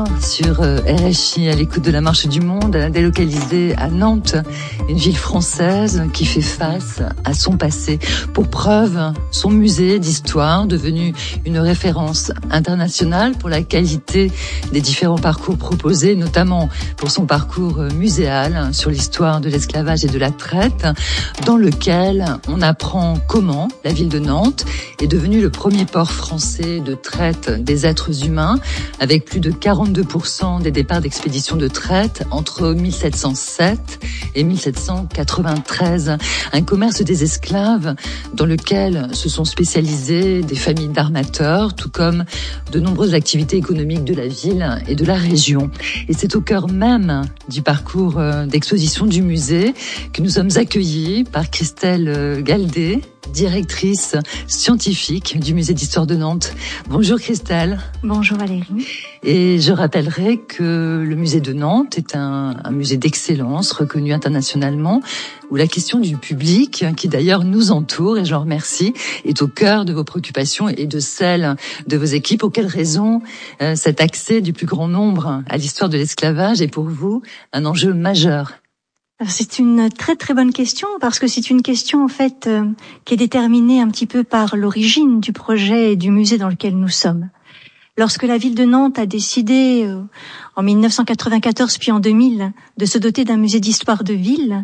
sur RFI à l'écoute de la Marche du Monde, délocalisée à Nantes, une ville française qui fait face à son passé. Pour preuve, son musée d'histoire, devenu une référence internationale pour la qualité des différents parcours proposés, notamment pour son parcours muséal sur l'histoire de l'esclavage et de la traite, dans lequel on apprend comment la ville de Nantes est devenue le premier port français de traite des êtres humains, avec plus de 42% des départs d'expéditions de traite entre 1707 et 1793. Un commerce des esclaves dans lequel se sont spécialisées des familles d'armateurs, tout comme de nombreuses activités économiques de la ville et de la région. Et c'est au cœur même du parcours d'exposition du musée que nous sommes accueillis par Christelle Galdé, directrice scientifique du musée d'histoire de Nantes. Bonjour Christelle. Bonjour Valérie. Et je rappellerai que le musée de Nantes est un musée d'excellence reconnu internationalement, où la question du public, qui d'ailleurs nous entoure, et je l'en remercie, est au cœur de vos préoccupations et de celles de vos équipes. Pour quelles raisons cet accès du plus grand nombre à l'histoire de l'esclavage est pour vous un enjeu majeur ? Alors, c'est une très très bonne question, parce que c'est une question en fait qui est déterminée un petit peu par l'origine du projet et du musée dans lequel nous sommes. Lorsque la ville de Nantes a décidé en 1994 puis en 2000 de se doter d'un musée d'histoire de ville,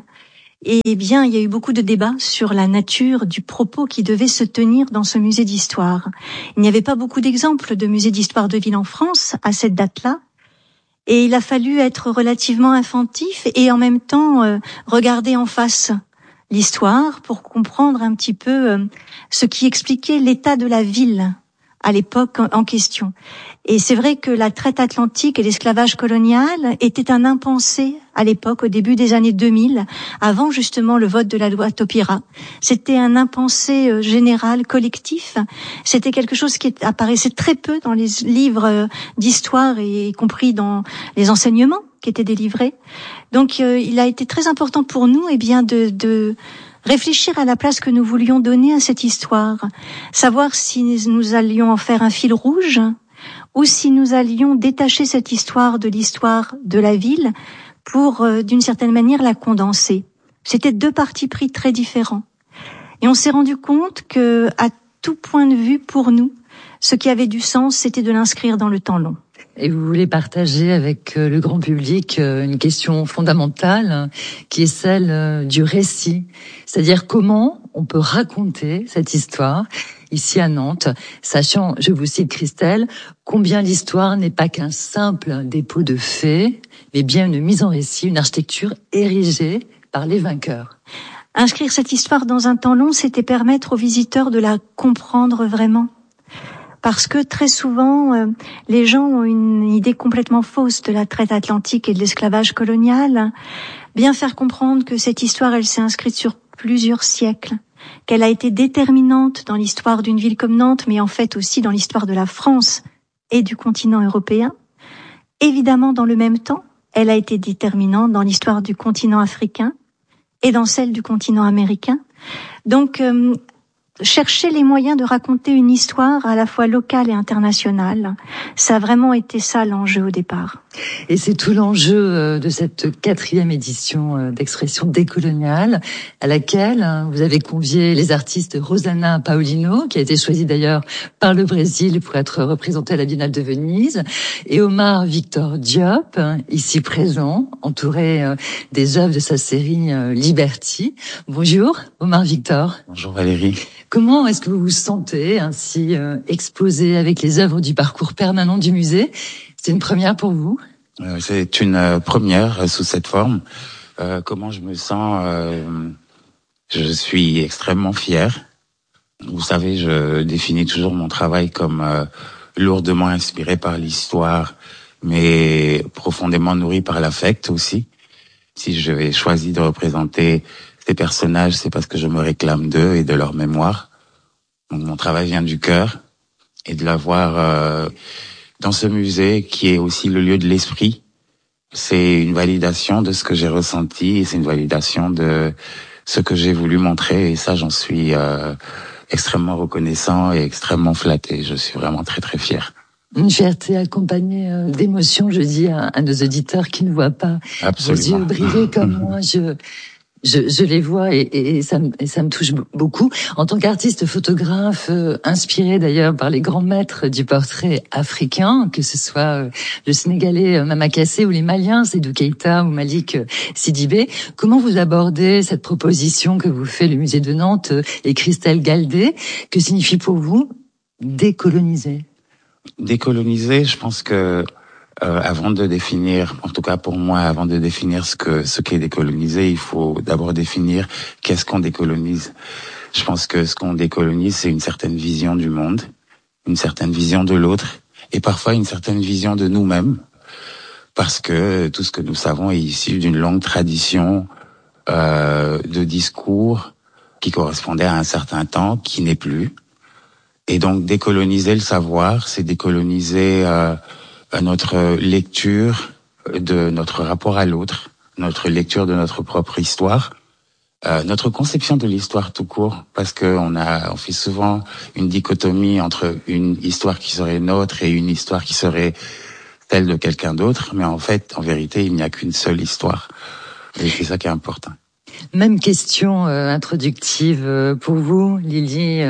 eh bien il y a eu beaucoup de débats sur la nature du propos qui devait se tenir dans ce musée d'histoire. Il n'y avait pas beaucoup d'exemples de musées d'histoire de ville en France à cette date-là. Et il a fallu être relativement inventif et en même temps regarder en face l'histoire pour comprendre un petit peu ce qui expliquait l'état de la ville à l'époque en question. Et c'est vrai que la traite atlantique et l'esclavage colonial étaient un impensé à l'époque, au début des années 2000, avant justement le vote de la loi Taubira. C'était un impensé général, collectif. C'était quelque chose qui apparaissait très peu dans les livres d'histoire et y compris dans les enseignements qui étaient délivrés. Donc il a été très important pour nous de réfléchir à la place que nous voulions donner à cette histoire, savoir si nous allions en faire un fil rouge ou si nous allions détacher cette histoire de la ville pour, d'une certaine manière, la condenser. C'était deux partis pris très différents. Et on s'est rendu compte que, à tout point de vue, pour nous, ce qui avait du sens, c'était de l'inscrire dans le temps long. Et vous voulez partager avec le grand public une question fondamentale qui est celle du récit. C'est-à-dire comment on peut raconter cette histoire ici à Nantes, sachant, je vous cite Christelle, combien l'histoire n'est pas qu'un simple dépôt de faits, mais bien une mise en récit, une architecture érigée par les vainqueurs. Inscrire cette histoire dans un temps long, c'était permettre aux visiteurs de la comprendre vraiment. Parce que très souvent, les gens ont une idée complètement fausse de la traite atlantique et de l'esclavage colonial. Bien faire comprendre que cette histoire, elle s'est inscrite sur plusieurs siècles, qu'elle a été déterminante dans l'histoire d'une ville comme Nantes, mais en fait aussi dans l'histoire de la France et du continent européen. Évidemment, dans le même temps, elle a été déterminante dans l'histoire du continent africain et dans celle du continent américain. Donc, chercher les moyens de raconter une histoire à la fois locale et internationale, ça a vraiment été ça l'enjeu au départ. Et c'est tout l'enjeu de cette 4e édition d'Expression décoloniale, à laquelle vous avez convié les artistes Rosana Paulino, qui a été choisie d'ailleurs par le Brésil pour être représentée à la Biennale de Venise, et Omar Victor Diop, ici présent, entouré des œuvres de sa série Liberty. Bonjour Omar Victor. Bonjour Valérie. Comment est-ce que vous vous sentez ainsi exposé avec les œuvres du parcours permanent du musée ? C'est une première pour vous ? C'est une première sous cette forme. Comment je me sens ? Je suis extrêmement fier. Vous savez, je définis toujours mon travail comme lourdement inspiré par l'histoire, mais profondément nourri par l'affect aussi. Si j'ai choisi de représenter ces personnages, c'est parce que je me réclame d'eux et de leur mémoire. Donc mon travail vient du cœur, et de l'avoir dans ce musée qui est aussi le lieu de l'esprit. C'est une validation de ce que j'ai ressenti et c'est une validation de ce que j'ai voulu montrer, et ça j'en suis extrêmement reconnaissant et extrêmement flatté. Je suis vraiment très très fier. Une fierté accompagnée d'émotions, je dis à nos auditeurs qui ne voient pas Absolument. vos yeux briller comme moi. Je les vois et ça me touche beaucoup. En tant qu'artiste photographe, inspiré d'ailleurs par les grands maîtres du portrait africain, que ce soit le Sénégalais Mama Kassé ou les Maliens, Seydou Keïta ou Malik Sidibé, comment vous abordez cette proposition que vous fait le musée de Nantes et Christelle Galdé? Que signifie pour vous décoloniser? Décoloniser, je pense que avant de définir, en tout cas pour moi, avant de définir ce qu'est décoloniser, il faut d'abord définir qu'est-ce qu'on décolonise. Je pense que ce qu'on décolonise, c'est une certaine vision du monde, une certaine vision de l'autre, et parfois une certaine vision de nous-mêmes, parce que tout ce que nous savons est issu d'une longue tradition de discours qui correspondait à un certain temps, qui n'est plus. Et donc décoloniser le savoir, c'est décoloniser notre lecture de notre rapport à l'autre, notre lecture de notre propre histoire, notre conception de l'histoire tout court, parce que on fait souvent une dichotomie entre une histoire qui serait nôtre et une histoire qui serait celle de quelqu'un d'autre, mais en fait, en vérité, il n'y a qu'une seule histoire. Et c'est ça qui est important. Même question introductive pour vous, Lily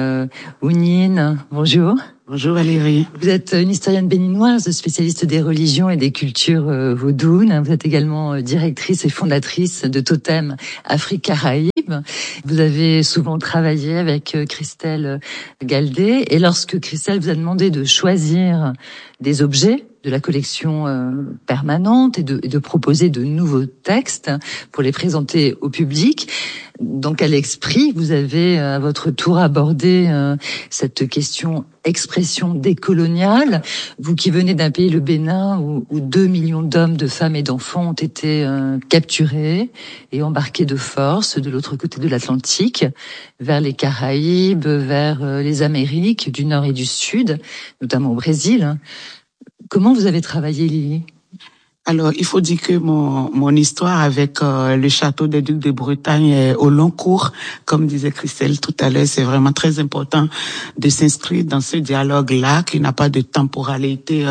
Ounine. Bonjour. Bonjour Valérie. Vous êtes une historienne béninoise, spécialiste des religions et des cultures vaudounes. Vous êtes également directrice et fondatrice de Totem Afrique Caraïbes. Vous avez souvent travaillé avec Christelle Galdé. Et lorsque Christelle vous a demandé de choisir des objets de la collection permanente et de proposer de nouveaux textes pour les présenter au public, dans quel esprit vous avez à votre tour abordé cette question expression décoloniale, vous qui venez d'un pays, le Bénin, où 2 millions d'hommes, de femmes et d'enfants ont été capturés et embarqués de force de l'autre côté de l'Atlantique, vers les Caraïbes, vers les Amériques du Nord et du Sud, notamment au Brésil. Comment vous avez travaillé, Lily ? Alors, il faut dire que mon histoire avec le château des Ducs de Bretagne est au long cours. Comme disait Christelle tout à l'heure, c'est vraiment très important de s'inscrire dans ce dialogue-là, qui n'a pas de temporalité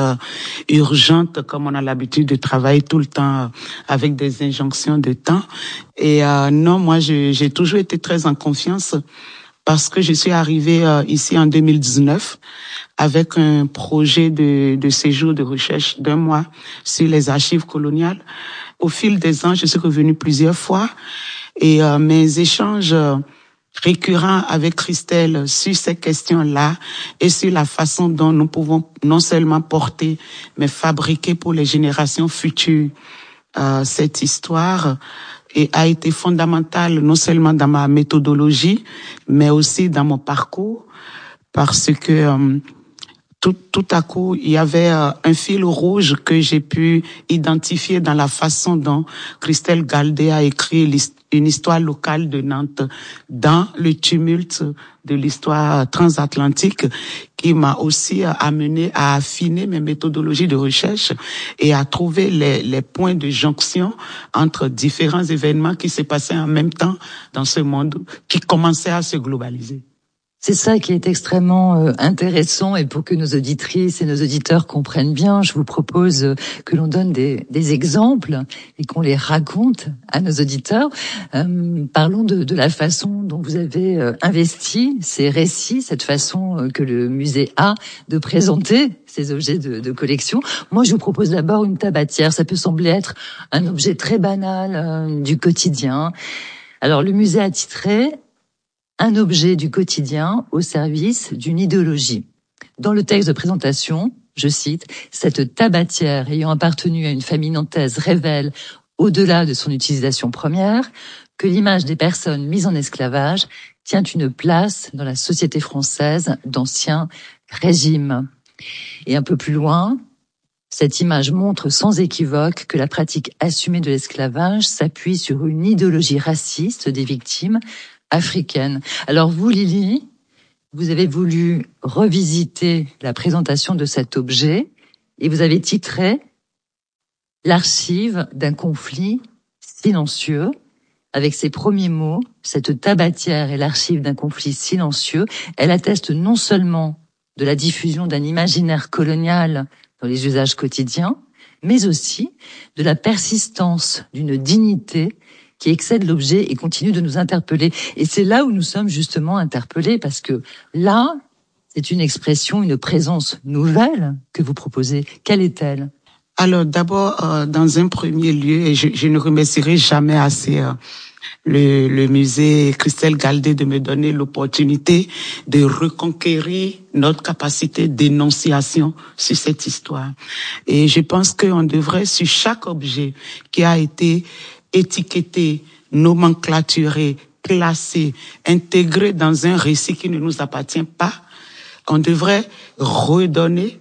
urgente, comme on a l'habitude de travailler tout le temps avec des injonctions de temps. Et non, moi, j'ai toujours été très en confiance parce que je suis arrivée ici en 2019 avec un projet de séjour de recherche d'1 mois sur les archives coloniales. Au fil des ans, je suis revenue plusieurs fois et mes échanges récurrents avec Christelle sur ces questions-là et sur la façon dont nous pouvons non seulement porter, mais fabriquer pour les générations futures cette histoire et a été fondamentale non seulement dans ma méthodologie, mais aussi dans mon parcours, parce que tout à coup, il y avait un fil rouge que j'ai pu identifier dans la façon dont Christelle Galdé a écrit une histoire locale de Nantes dans le tumulte de l'histoire transatlantique, qui m'a aussi amené à affiner mes méthodologies de recherche et à trouver les points de jonction entre différents événements qui se passaient en même temps dans ce monde qui commençait à se globaliser. C'est ça qui est extrêmement intéressant, et pour que nos auditrices et nos auditeurs comprennent bien, je vous propose que l'on donne des exemples et qu'on les raconte à nos auditeurs. Parlons de la façon dont vous avez investi ces récits, cette façon que le musée a de présenter ces objets de collection. Moi, je vous propose d'abord une tabatière. Ça peut sembler être un objet très banal du quotidien. Alors, le musée a titré un objet du quotidien au service d'une idéologie. Dans le texte de présentation, je cite, « Cette tabatière ayant appartenu à une famille nantaise révèle, au-delà de son utilisation première, que l'image des personnes mises en esclavage tient une place dans la société française d'Ancien Régime. » Et un peu plus loin, cette image montre sans équivoque que la pratique assumée de l'esclavage s'appuie sur une idéologie raciste des victimes africaine. Alors vous, Lily, vous avez voulu revisiter la présentation de cet objet et vous avez titré « L'archive d'un conflit silencieux ». Avec ces premiers mots, cette tabatière est l'archive d'un conflit silencieux. Elle atteste non seulement de la diffusion d'un imaginaire colonial dans les usages quotidiens, mais aussi de la persistance d'une dignité qui excède l'objet et continue de nous interpeller. Et c'est là où nous sommes justement interpellés, parce que là, c'est une expression, une présence nouvelle que vous proposez. Quelle est-elle ? Alors d'abord, dans un premier lieu, et je ne remercierai jamais assez le musée Christelle Galdé de me donner l'opportunité de reconquérir notre capacité d'énonciation sur cette histoire. Et je pense qu'on devrait, sur chaque objet qui a été étiqueté, nomenclaturé, classé, intégré dans un récit qui ne nous appartient pas, on devrait redonner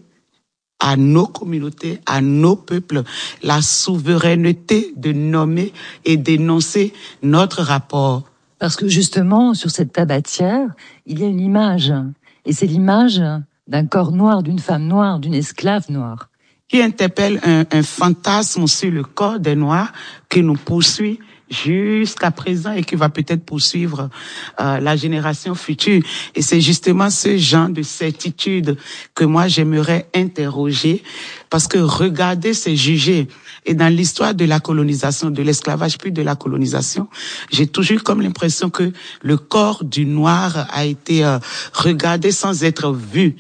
à nos communautés, à nos peuples, la souveraineté de nommer et d'énoncer notre rapport. Parce que justement, sur cette tabatière, il y a une image. Et c'est l'image d'un corps noir, d'une femme noire, d'une esclave noire. Qui interpelle un fantasme sur le corps des Noirs qui nous poursuit jusqu'à présent et qui va peut-être poursuivre la génération future. Et c'est justement ce genre de certitude que moi j'aimerais interroger, parce que regarder, c'est juger. Et dans l'histoire de la colonisation, de l'esclavage puis de la colonisation, j'ai toujours comme l'impression que le corps du noir a été regardé sans être vu.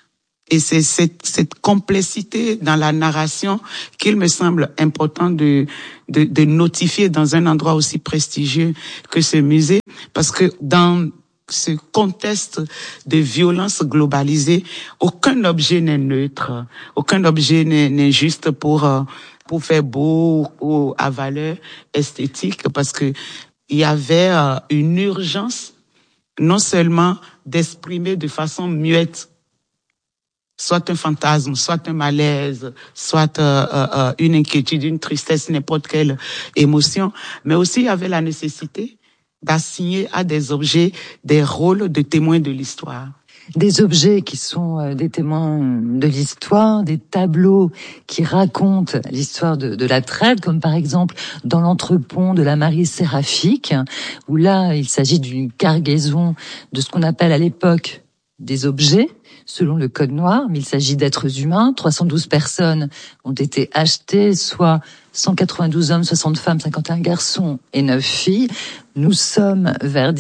Et c'est cette complexité dans la narration qu'il me semble important de notifier dans un endroit aussi prestigieux que ce musée, parce que dans ce contexte de violence globalisée, aucun objet n'est neutre, aucun objet n'est juste pour faire beau ou à valeur esthétique, parce que il y avait une urgence non seulement d'exprimer de façon muette soit un fantasme, soit un malaise, soit une inquiétude, une tristesse, n'importe quelle émotion, mais aussi il y avait la nécessité d'assigner à des objets des rôles de témoins de l'histoire. Des objets qui sont des témoins de l'histoire, des tableaux qui racontent l'histoire de la traite, comme par exemple dans l'entrepont de la Marie Séraphique, où là il s'agit d'une cargaison de ce qu'on appelle à l'époque des objets, selon le code noir, mais il s'agit d'êtres humains. 312 personnes ont été achetées, soit 192 hommes, 60 femmes, 51 garçons et 9 filles. Nous sommes vers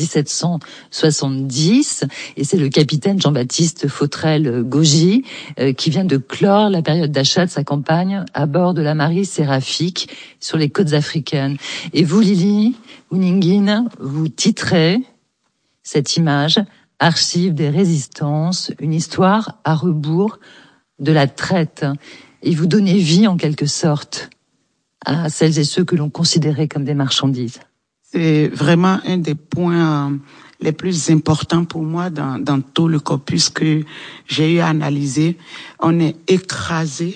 1770 et c'est le capitaine Jean-Baptiste Fautrel-Gaugy qui vient de clore la période d'achat de sa campagne à bord de la Marie Séraphique sur les côtes africaines. Et vous, Lily Ouningine, vous titrez cette image « Archives des résistances, une histoire à rebours de la traite ». Et vous donnez vie, en quelque sorte, à celles et ceux que l'on considérait comme des marchandises. C'est vraiment un des points les plus importants pour moi dans tout le corpus que j'ai eu à analyser. On est écrasé,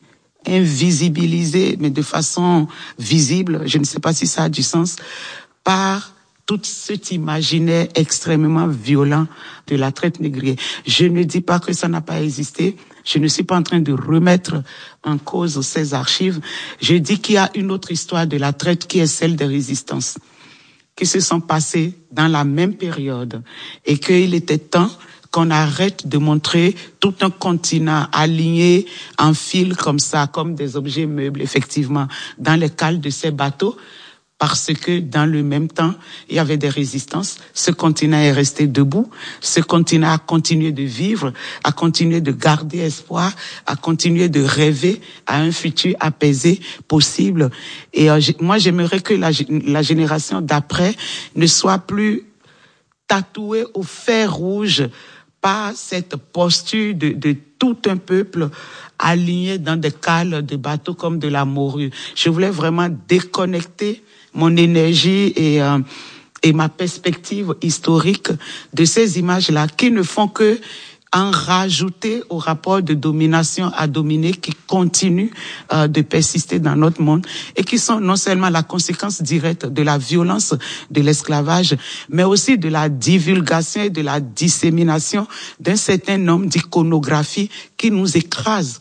invisibilisé, mais de façon visible, je ne sais pas si ça a du sens, par tout cet imaginaire extrêmement violent de la traite négrière. Je ne dis pas que ça n'a pas existé. Je ne suis pas en train de remettre en cause ces archives. Je dis qu'il y a une autre histoire de la traite qui est celle des résistances, qui se sont passées dans la même période et qu'il était temps qu'on arrête de montrer tout un continent aligné en fil comme ça, comme des objets meubles, effectivement, dans les cales de ces bateaux. Parce que dans le même temps, il y avait des résistances. Ce continent est resté debout. Ce continent a continué de vivre, a continué de garder espoir, a continué de rêver à un futur apaisé possible. Et moi, j'aimerais que la génération d'après ne soit plus tatouée au fer rouge par cette posture de tout un peuple aligné dans des cales de bateaux comme de la morue. Je voulais vraiment déconnecter mon énergie et ma perspective historique de ces images-là qui ne font que en rajouter au rapport de domination à dominer qui continue de persister dans notre monde et qui sont non seulement la conséquence directe de la violence de l'esclavage, mais aussi de la divulgation et de la dissémination d'un certain nombre d'iconographies qui nous écrasent.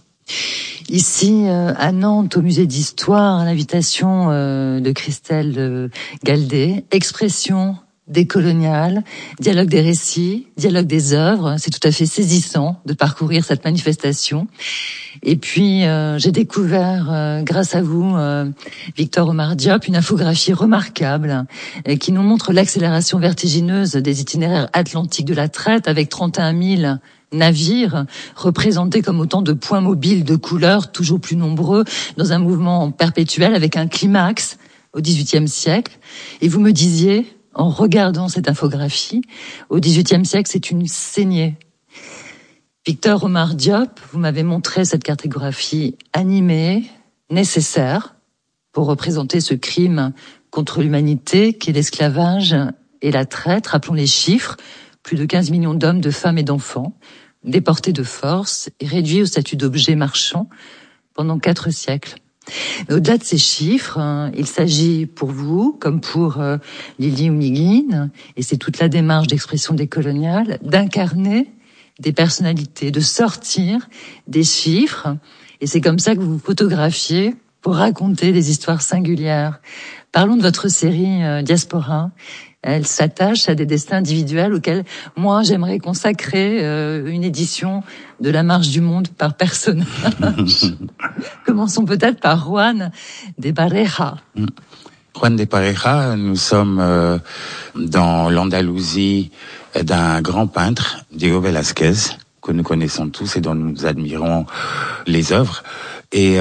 Ici, à Nantes, au musée d'histoire, à l'invitation de Christelle Galdé, expression décolonial, dialogue des récits, dialogue des œuvres. C'est tout à fait saisissant de parcourir cette manifestation. Et puis, j'ai découvert, grâce à vous, Victor Omar Diop, une infographie remarquable qui nous montre l'accélération vertigineuse des itinéraires atlantiques de la traite avec 31 000 navires représentés comme autant de points mobiles de couleurs toujours plus nombreux dans un mouvement perpétuel avec un climax au XVIIIe siècle. Et vous me disiez, en regardant cette infographie, au XVIIIe siècle, c'est une saignée. Victor Omar Diop, vous m'avez montré cette cartographie animée, nécessaire, pour représenter ce crime contre l'humanité qu'est l'esclavage et la traite. Rappelons les chiffres, plus de 15 millions d'hommes, de femmes et d'enfants, déportés de force et réduits au statut d'objets marchands pendant 4 siècles. Mais au-delà de ces chiffres, il s'agit pour vous, comme pour Lili Oumiguine, et c'est toute la démarche d'expression décoloniale, d'incarner des personnalités, de sortir des chiffres, et c'est comme ça que vous vous photographiez pour raconter des histoires singulières. Parlons de votre série Diaspora. Elle s'attache à des destins individuels auxquels moi j'aimerais consacrer une édition de La Marche du Monde par personnage. Commençons peut-être par Juan de Pareja. Juan de Pareja, nous sommes dans l'Andalousie d'un grand peintre, Diego Velázquez, que nous connaissons tous et dont nous admirons les œuvres. Et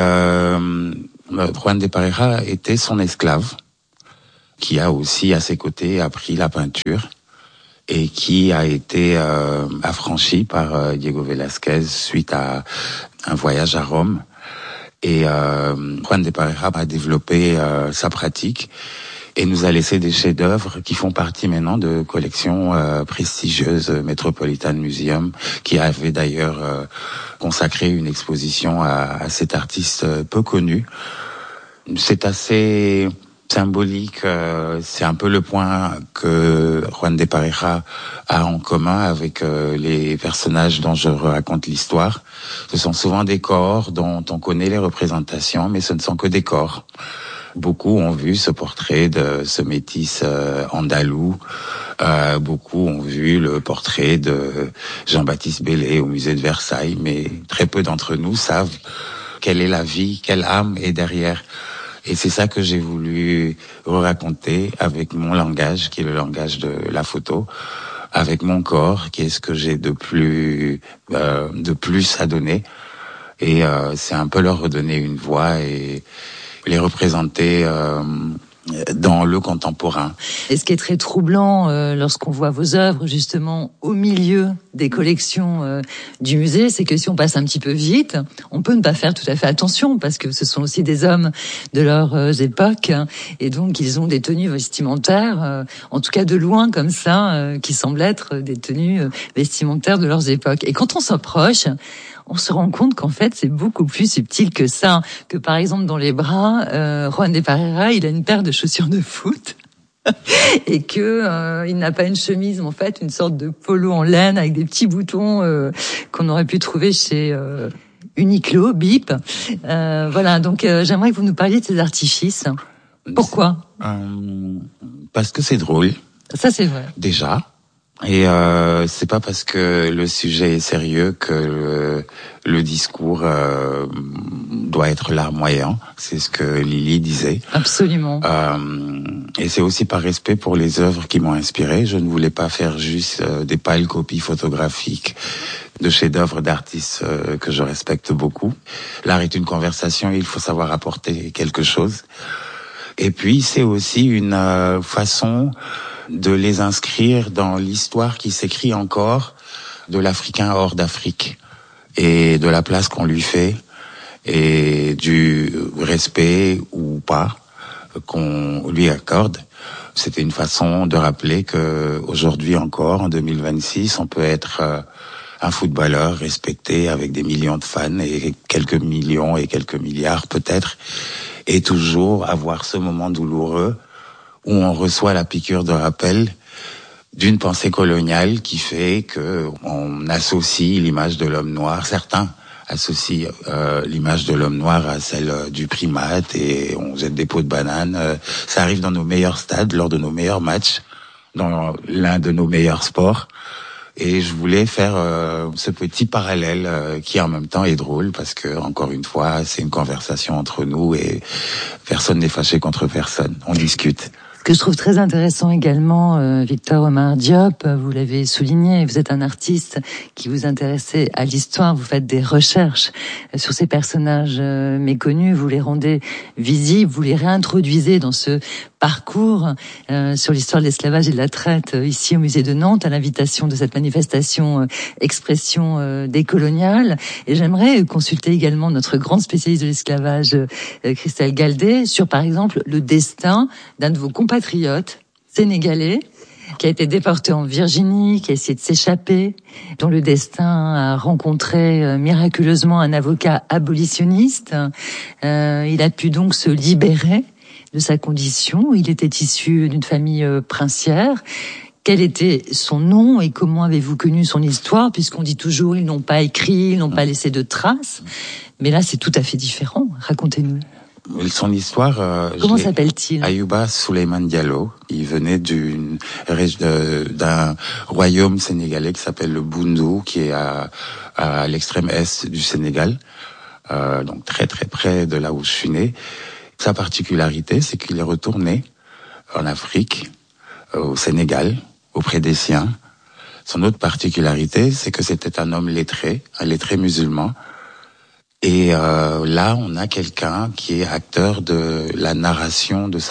Juan de Pareja était son esclave, qui a aussi à ses côtés appris la peinture et qui a été affranchi par Diego Velázquez suite à un voyage à Rome. Et Juan de Pareja a développé sa pratique et nous a laissé des chefs-d'œuvre qui font partie maintenant de collections prestigieuses, Metropolitan Museum, qui avait d'ailleurs consacré une exposition à cet artiste peu connu. C'est assez symbolique, c'est un peu le point que Juan de Pareja a en commun avec les personnages dont je raconte l'histoire. Ce sont souvent des corps dont on connaît les représentations, mais ce ne sont que des corps. Beaucoup ont vu ce portrait de ce métis andalou. Beaucoup ont vu le portrait de Jean-Baptiste Bellay au musée de Versailles, mais très peu d'entre nous savent quelle est la vie, quelle âme est derrière. Et c'est ça que j'ai voulu raconter avec mon langage, qui est le langage de la photo, avec mon corps, qui est ce que j'ai de plus à donner. Et c'est un peu leur redonner une voix et les représenter dans le contemporain. Et ce qui est très troublant lorsqu'on voit vos œuvres justement au milieu des collections du musée, c'est que si on passe un petit peu vite, on peut ne pas faire tout à fait attention parce que ce sont aussi des hommes de leurs époques et donc ils ont des tenues vestimentaires, en tout cas de loin comme ça, qui semblent être des tenues vestimentaires de leurs époques. Et quand on s'approche, on se rend compte qu'en fait, c'est beaucoup plus subtil que ça. Que par exemple, dans les bras, Juan de Pareja, il a une paire de chaussures de foot et que il n'a pas une chemise, mais en fait, une sorte de polo en laine avec des petits boutons qu'on aurait pu trouver chez Uniqlo, Bip. Voilà, donc j'aimerais que vous nous parliez de ces artifices. Pourquoi ? Parce que c'est drôle. Ça, c'est vrai. Déjà. Et c'est pas parce que le sujet est sérieux que le discours doit être larmoyant. C'est ce que Lili disait. Absolument. Et c'est aussi par respect pour les œuvres qui m'ont inspiré. Je ne voulais pas faire juste des pâles copies photographiques de chefs-d'œuvre d'artistes que je respecte beaucoup. L'art est une conversation et il faut savoir apporter quelque chose. Et puis c'est aussi une façon de les inscrire dans l'histoire qui s'écrit encore de l'Africain hors d'Afrique et de la place qu'on lui fait et du respect ou pas qu'on lui accorde. C'était une façon de rappeler que aujourd'hui encore, en 2026, on peut être un footballeur respecté avec des millions de fans et quelques millions et quelques milliards peut-être, et toujours avoir ce moment douloureux où on reçoit la piqûre de rappel d'une pensée coloniale qui fait que on associe l'image de l'homme noir. Certains associent l'image de l'homme noir à celle du primate et on jette des pots de banane. Ça arrive dans nos meilleurs stades, lors de nos meilleurs matchs. dans l'un de nos meilleurs sports. Et je voulais faire ce petit parallèle qui en même temps est drôle parce que encore une fois, c'est une conversation entre nous et personne n'est fâché contre personne. On discute. Ce que je trouve très intéressant également, Victor Omar Diop, vous l'avez souligné, vous êtes un artiste qui vous intéressez à l'histoire, vous faites des recherches sur ces personnages méconnus, vous les rendez visibles, vous les réintroduisez dans ce parcours sur l'histoire de l'esclavage et de la traite ici au musée de Nantes à l'invitation de cette manifestation Expression décoloniale. Et j'aimerais consulter également notre grande spécialiste de l'esclavage, Christelle Galdet, sur par exemple le destin d'un de vos compatriotes sénégalais qui a été déporté en Virginie, qui a essayé de s'échapper, dont le destin a rencontré miraculeusement un avocat abolitionniste. Il a pu donc se libérer de sa condition. Il était issu d'une famille princière. Quel était son nom et comment avez-vous connu son histoire? Puisqu'on dit toujours ils n'ont pas écrit, ils n'ont pas laissé de traces. Mais là, c'est tout à fait différent. Racontez-nous. Son histoire... Comment s'appelle-t-il? Ayouba Souleymane Diallo. Il venait d'un royaume sénégalais qui s'appelle le Boundou, qui est à l'extrême est du Sénégal. Donc très très près de là où je suis né. Sa particularité, c'est qu'il est retourné en Afrique, au Sénégal, auprès des siens. Son autre particularité, c'est que c'était un homme lettré, un lettré musulman. Et là, on a quelqu'un qui est acteur de la narration de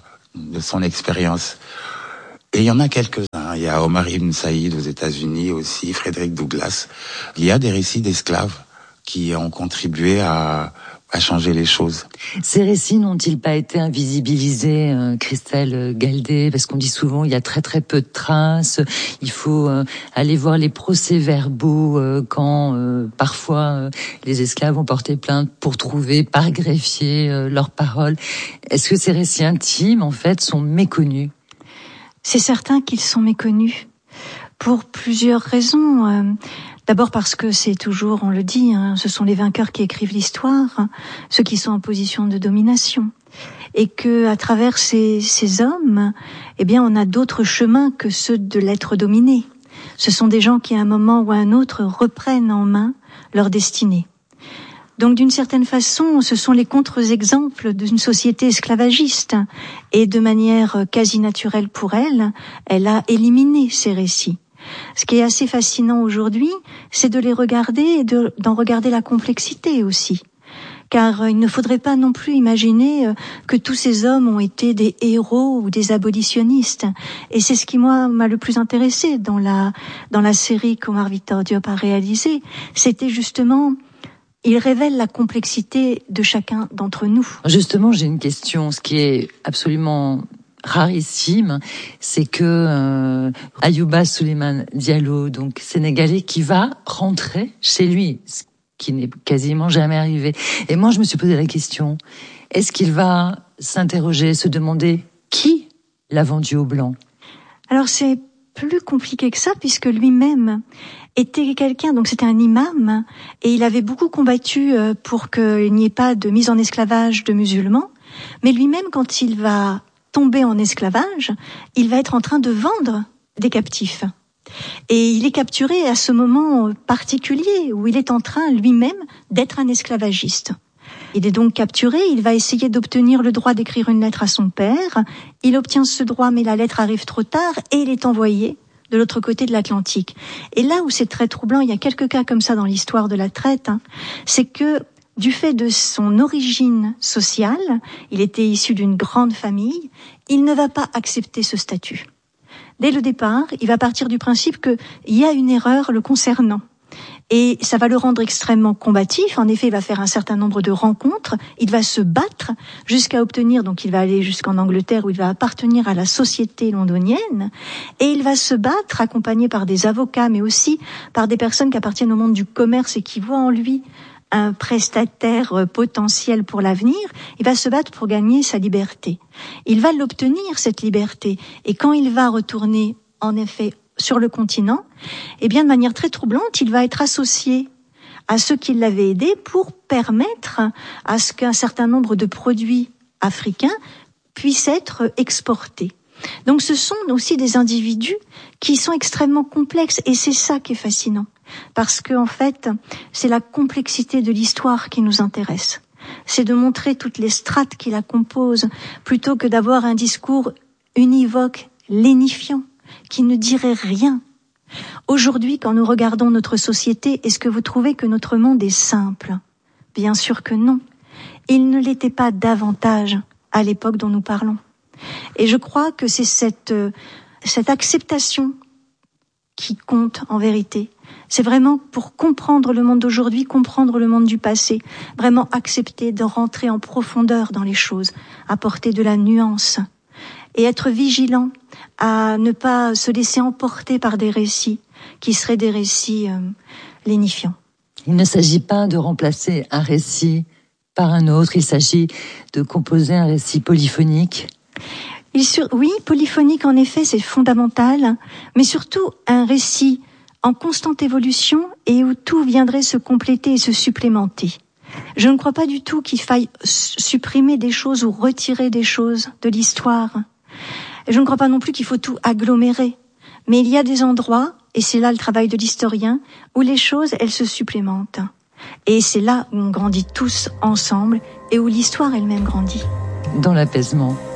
son expérience. Et il y en a quelques-uns. Il y a Omar Ibn Saïd aux États-Unis aussi, Frédéric Douglass. Il y a des récits d'esclaves qui ont contribué à changer les choses. Ces récits n'ont-ils pas été invisibilisés, Christelle Galdet? Parce qu'on dit souvent il y a très très peu de traces. Il faut aller voir les procès-verbaux quand parfois les esclaves ont porté plainte pour trouver par greffier leurs paroles. Est-ce que ces récits intimes en fait sont méconnus? C'est certain qu'ils sont méconnus pour plusieurs raisons. D'abord parce que c'est toujours, on le dit, ce sont les vainqueurs qui écrivent l'histoire, ceux qui sont en position de domination. Et que, à travers ces hommes, eh bien, on a d'autres chemins que ceux de l'être dominé. Ce sont des gens qui, à un moment ou à un autre, reprennent en main leur destinée. Donc, d'une certaine façon, ce sont les contre-exemples d'une société esclavagiste. Et de manière quasi naturelle pour elle, elle a éliminé ces récits. Ce qui est assez fascinant aujourd'hui, c'est de les regarder et d'en regarder la complexité aussi. Car il ne faudrait pas non plus imaginer que tous ces hommes ont été des héros ou des abolitionnistes. Et c'est ce qui, moi, m'a le plus intéressé dans la série qu'Omar Victor Diop a réalisée. C'était justement... Il révèle la complexité de chacun d'entre nous. Justement, j'ai une question. Ce qui est absolument rarissime, c'est que Ayouba Souleymane Diallo, donc sénégalais, qui va rentrer chez lui, ce qui n'est quasiment jamais arrivé. Et moi, je me suis posé la question, est-ce qu'il va s'interroger, se demander qui l'a vendu aux Blancs? Alors c'est plus compliqué que ça, puisque lui-même était quelqu'un, donc c'était un imam, et il avait beaucoup combattu pour qu'il n'y ait pas de mise en esclavage de musulmans, mais lui-même, quand il va tomber en esclavage, il va être en train de vendre des captifs. Et il est capturé à ce moment particulier où il est en train lui-même d'être un esclavagiste. Il est donc capturé, il va essayer d'obtenir le droit d'écrire une lettre à son père. Il obtient ce droit, mais la lettre arrive trop tard et il est envoyé de l'autre côté de l'Atlantique. Et là où c'est très troublant, il y a quelques cas comme ça dans l'histoire de la traite, c'est que du fait de son origine sociale, il était issu d'une grande famille, il ne va pas accepter ce statut. Dès le départ, il va partir du principe qu'il y a une erreur le concernant. Et ça va le rendre extrêmement combatif. En effet, il va faire un certain nombre de rencontres. Il va se battre jusqu'à obtenir, donc il va aller jusqu'en Angleterre où il va appartenir à la société londonienne. Et il va se battre accompagné par des avocats, mais aussi par des personnes qui appartiennent au monde du commerce et qui voient en lui un prestataire potentiel pour l'avenir. Il va se battre pour gagner sa liberté. Il va l'obtenir, cette liberté. Et quand il va retourner, en effet, sur le continent, eh bien, de manière très troublante, il va être associé à ceux qui l'avaient aidé pour permettre à ce qu'un certain nombre de produits africains puissent être exportés. Donc ce sont aussi des individus qui sont extrêmement complexes, et c'est ça qui est fascinant. Parce que, en fait, c'est la complexité de l'histoire qui nous intéresse. C'est de montrer toutes les strates qui la composent, plutôt que d'avoir un discours univoque, lénifiant, qui ne dirait rien. Aujourd'hui, quand nous regardons notre société, est-ce que vous trouvez que notre monde est simple ? Bien sûr que non. Il ne l'était pas davantage à l'époque dont nous parlons. Et je crois que c'est cette acceptation qui compte en vérité. C'est vraiment pour comprendre le monde d'aujourd'hui, comprendre le monde du passé, vraiment accepter de rentrer en profondeur dans les choses, apporter de la nuance et être vigilant à ne pas se laisser emporter par des récits qui seraient des récits lénifiants. Il ne s'agit pas de remplacer un récit par un autre, il s'agit de composer un récit polyphonique. Oui, polyphonique en effet, c'est fondamental, mais surtout un récit en constante évolution et où tout viendrait se compléter et se supplémenter. Je ne crois pas du tout qu'il faille supprimer des choses ou retirer des choses de l'histoire. Je ne crois pas non plus qu'il faut tout agglomérer. Mais il y a des endroits, et c'est là le travail de l'historien, où les choses, elles se supplémentent. Et c'est là où on grandit tous ensemble et où l'histoire elle-même grandit. Dans l'apaisement.